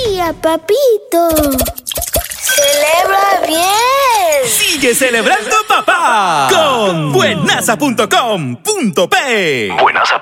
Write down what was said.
día, papito! ¡Celebra bien! ¡Sigue celebrando papá! Con buenaza.com.p. Buenaza.com.pe